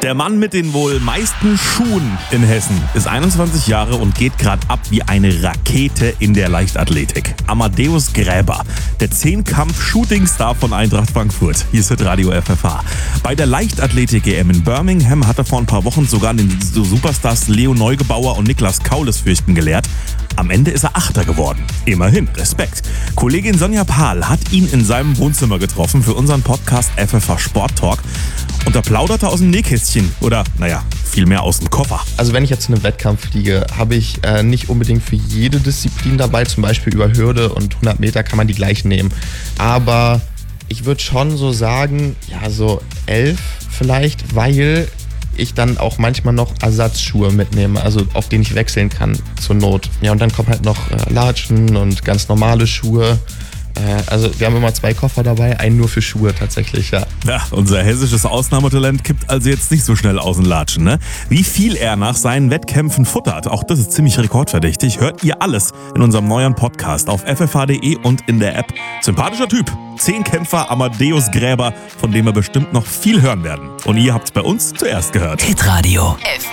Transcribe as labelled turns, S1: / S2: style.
S1: Der Mann mit den wohl meisten Schuhen in Hessen ist 21 Jahre und geht gerade ab wie eine Rakete in der Leichtathletik. Amadeus Gräber, der 10-Kampf-Shooting-Star von Eintracht Frankfurt. Hier ist Radio FFH. Bei der Leichtathletik-EM in Birmingham hat er vor ein paar Wochen sogar den Superstars Leo Neugebauer und Niklas Kaules fürchten gelehrt. Am Ende ist er Achter geworden. Immerhin, Respekt. Kollegin Sonja Pahl hat ihn in seinem Wohnzimmer getroffen für unseren Podcast FFH Sport Talk. Und da plauderte aus dem Nähkästchen. Oder, vielmehr aus dem Koffer.
S2: Also wenn ich jetzt zu einem Wettkampf fliege, habe ich nicht unbedingt für jede Disziplin dabei. Zum Beispiel über Hürde und 100 Meter kann man die gleich nehmen. Aber ich würde schon so sagen, so 11 vielleicht, weil ich dann auch manchmal noch Ersatzschuhe mitnehme, also auf denen ich wechseln kann zur Not. Ja, und dann kommen halt noch Latschen und ganz normale Schuhe. Also wir haben immer 2 Koffer dabei, einen nur für Schuhe tatsächlich, ja.
S1: Ja, unser hessisches Ausnahmetalent kippt also jetzt nicht so schnell aus den Latschen, ne? Wie viel er nach seinen Wettkämpfen futtert, auch das ist ziemlich rekordverdächtig, hört ihr alles in unserem neuen Podcast auf ffh.de und in der App. Sympathischer Typ, 10-Kämpfer Amadeus Gräber, von dem wir bestimmt noch viel hören werden. Und ihr habt's bei uns zuerst gehört.
S3: Hitradio.